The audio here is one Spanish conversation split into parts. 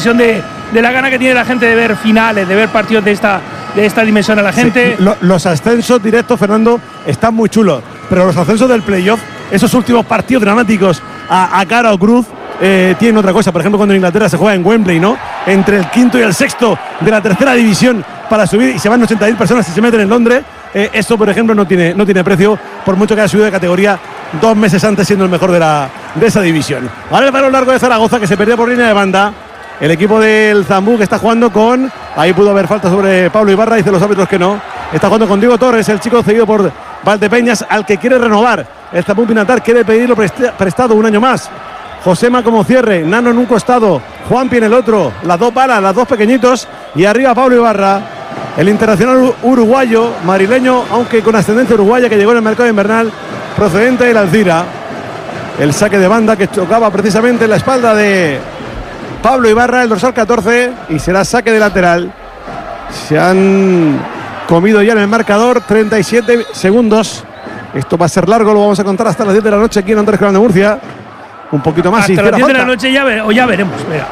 dimensión de la gana que tiene la gente de ver finales, de ver partidos de esta dimensión a la gente. Sí, los ascensos directos, Fernando, están muy chulos, pero los ascensos del playoff, esos últimos partidos dramáticos a cara o cruz, tienen otra cosa. Por ejemplo, cuando en Inglaterra se juega en Wembley, ¿no? Entre el quinto y el sexto de la tercera división para subir, y se van 80.000 personas y se meten en Londres. Esto, por ejemplo, no tiene precio, por mucho que haya subido de categoría 2 meses antes, siendo el mejor de esa división. Ahora el balón largo de Zaragoza, que se perdió por línea de banda. El equipo del Zambú, que está jugando con… Ahí pudo haber falta sobre Pablo Ibarra, dicen los árbitros que no. Está jugando con Diego Torres, el chico cedido por Valdepeñas, al que quiere renovar. El Zambú Pinatar quiere pedirlo prestado un año más. Josema como cierre, Nano en un costado, Juanpi en el otro. Las dos balas, las dos pequeñitos. Y arriba Pablo Ibarra, el internacional uruguayo, madrileño, aunque con ascendencia uruguaya, que llegó en el mercado invernal, procedente de la Alcira. El saque de banda que chocaba precisamente en la espalda de Pablo Ibarra, el dorsal 14, y será saque de lateral. Se han comido ya en el marcador 37 segundos. Esto va a ser largo, lo vamos a contar hasta las 10 de la noche aquí en Andrés Canal de Murcia. Un poquito más. Hasta las 10 de la noche ya veremos.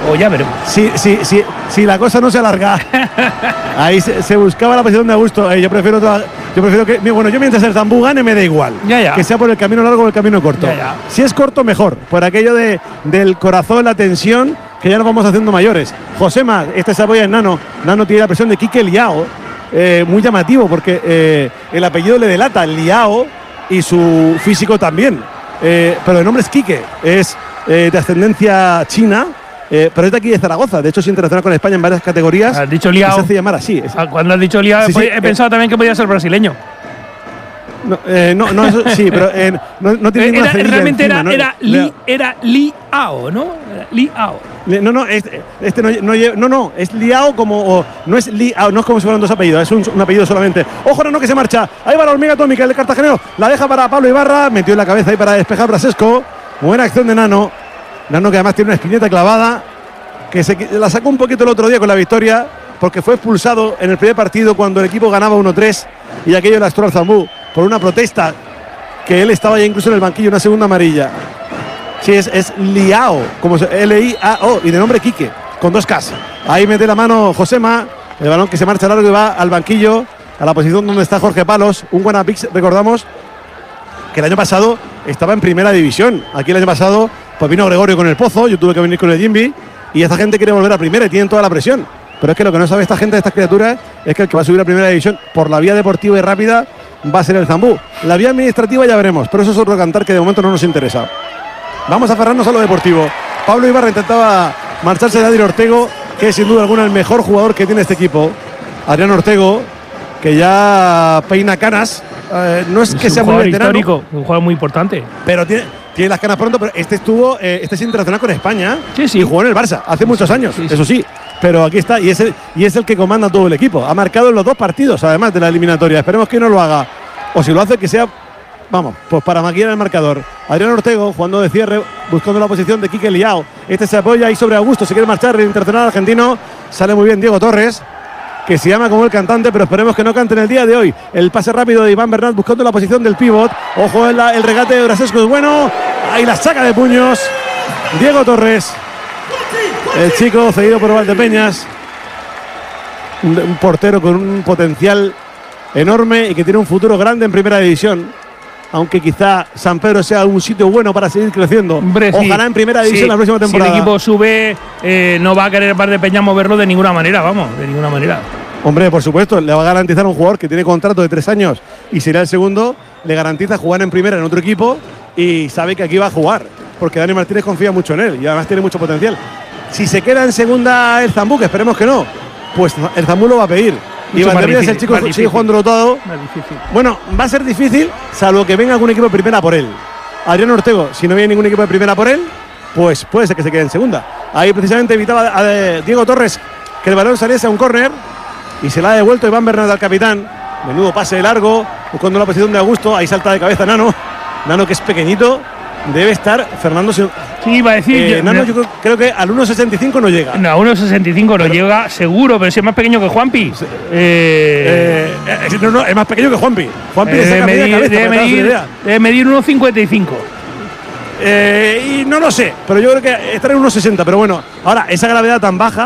Si la cosa no se alarga. Ahí se buscaba la posición de Augusto. Yo prefiero que… Bueno, yo mientras el Zambú gane me da igual. Ya. Que sea por el camino largo o el camino corto. Ya. Si es corto, mejor. Por aquello del corazón, la tensión, que ya nos vamos haciendo mayores. Josema, se apoya en Nano. Nano tiene la presión de Quique Liao. Muy llamativo, porque el apellido le delata, Liao, y su físico también. Pero el nombre es Quique, es de ascendencia china, pero es de aquí de Zaragoza. De hecho, es internacional con España en varias categorías. Has dicho Liao. Se hace llamar así. Cuando has dicho Liao, sí, he pensado también que podía ser brasileño. No, eso sí, pero no tiene ninguna realmente encima, era Liao, ¿no? Liao. No, es Liao como… no es Liao, no es como si fueran dos apellidos, es un apellido solamente. Ojo, no, que se marcha. Ahí va la hormiga atómica, el cartagenero. La deja para Pablo Ibarra, metió en la cabeza ahí para despejar Brasesco. Buena acción de Nano. Nano, que además tiene una espineta clavada, que la sacó un poquito el otro día con la victoria, porque fue expulsado en el primer partido cuando el equipo ganaba 1-3 y aquello lastró al Zambú por una protesta, que él estaba ya incluso en el banquillo, una segunda amarilla. Sí, es Liao, como L-I-A-O, y de nombre Quique, con 2 Ks. Ahí mete la mano Josema, el balón que se marcha largo y va al banquillo, a la posición donde está Jorge Palos, un Guanapix, recordamos que el año pasado estaba en primera división. Aquí el año pasado pues vino Gregorio con el Pozo, yo tuve que venir con el Jimby, y esta gente quiere volver a primera y tienen toda la presión. Pero es que lo que no sabe esta gente de estas criaturas es que el que va a subir a primera división por la vía deportiva y rápida va a ser el Zambú. La vía administrativa ya veremos, pero eso es otro cantar que de momento no nos interesa. Vamos a aferrarnos a lo deportivo. Pablo Ibarra intentaba marcharse de Adrián Ortego, que es sin duda alguna el mejor jugador que tiene este equipo. Adrián Ortego, que ya peina canas. No es que sea muy veterano, histórico, un jugador muy importante. Pero tiene las canas pronto. Pero este es internacional con España. Sí. Y jugó en el Barça hace muchos años, eso sí. Pero aquí está, y es el que comanda todo el equipo. Ha marcado en los 2 partidos, además de la eliminatoria. Esperemos que no lo haga. O si lo hace, que sea, pues para maquillar el marcador. Adrián Ortego jugando de cierre, buscando la posición de Quique Liao. Se apoya ahí sobre Augusto, se quiere marchar el internacional argentino. Sale muy bien Diego Torres, que se llama como el cantante, pero esperemos que no cante en el día de hoy. El pase rápido de Iván Bernat buscando la posición del pívot. Ojo, el regate de Brasesco es bueno. Ahí la saca de puños Diego Torres, el chico cedido por Valdepeñas. Un portero con un potencial enorme y que tiene un futuro grande en primera división. Aunque quizá San Pedro sea un sitio bueno para seguir creciendo. Hombre, ojalá en primera división la próxima temporada. Si el equipo sube, no va a querer Valdepeñas moverlo de ninguna manera, de ninguna manera. Hombre, por supuesto, le va a garantizar a un jugador que tiene contrato de 3 años y será el segundo, le garantiza jugar en primera en otro equipo y sabe que aquí va a jugar, porque Dani Martínez confía mucho en él y además tiene mucho potencial. Si se queda en segunda el Zambú, que esperemos que no, pues el Zambú lo va a pedir. Y Valdepeñas, el chico sigue jugándolo todo. Bueno, va a ser difícil, salvo que venga algún equipo de primera por él. Adrián Ortego, si no viene ningún equipo de primera por él, pues puede ser que se quede en segunda. Ahí precisamente evitaba a Diego Torres que el balón saliese a un córner y se la ha devuelto Iván Bernat al capitán. Menudo pase largo, buscando la posición de Augusto. Ahí salta de cabeza Nano, que es pequeñito. Debe estar Fernando. Sí, iba a decir. Nano, yo creo que al 1,65 no llega. No, a 1,65 no llega, seguro, pero si es más pequeño que Juanpi. No, es más pequeño que Juanpi. Juanpi debe medir 1,55. Y no lo sé, pero yo creo que estará en 1,60. Pero bueno, ahora esa gravedad tan baja